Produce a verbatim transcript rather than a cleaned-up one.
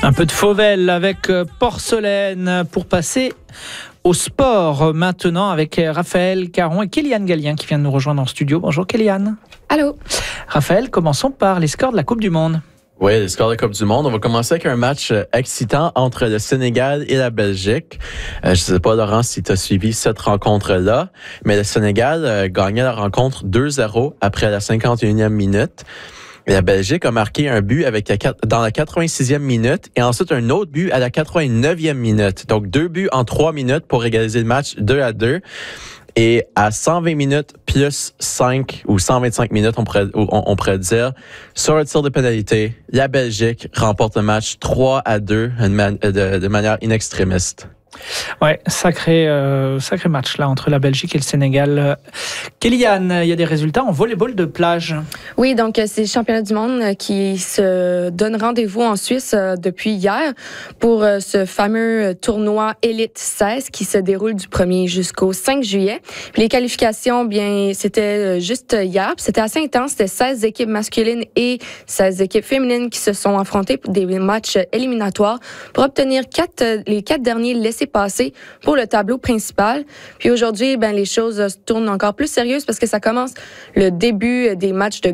Un peu de Fauvel avec Porcelaine pour passer au sport maintenant avec Raphaël Caron et Kéliane Gallien qui vient de nous rejoindre en studio. Bonjour Kéliane. Allô. Raphaël, commençons par les scores de la Coupe du Monde. Oui, les scores de la Coupe du Monde. On va commencer avec un match excitant entre le Sénégal et la Belgique. Euh, je ne sais pas, Laurent, si tu as suivi cette rencontre-là, mais le Sénégal euh, gagnait la rencontre deux zéro après la cinquante et unième minute. Et la Belgique a marqué un but avec la, dans la quatre-vingt-sixième minute et ensuite un autre but à la quatre-vingt-neuvième minute. Donc, deux buts en trois minutes pour égaliser le match deux à deux. Et à cent vingt minutes plus cinq ou cent vingt-cinq minutes, on pourrait, on, on pourrait dire, sur le tir de pénalité, la Belgique remporte le match trois à deux de, de manière inextrémiste. Ouais, sacré, euh, sacré match là entre la Belgique et le Sénégal. Kéliane, il y a des résultats en volleyball de plage. Oui, donc c'est le championnat du monde qui se donne rendez-vous en Suisse depuis hier pour ce fameux tournoi Elite seize qui se déroule du premier jusqu'au cinq juillet. Puis les qualifications, bien, c'était juste hier. Puis c'était assez intense. C'était seize équipes masculines et seize équipes féminines qui se sont affrontées pour des matchs éliminatoires pour obtenir quatre, les quatre derniers laissés passer pour le tableau principal. Puis aujourd'hui, ben les choses se tournent encore plus sérieuses parce que ça commence le début des matchs de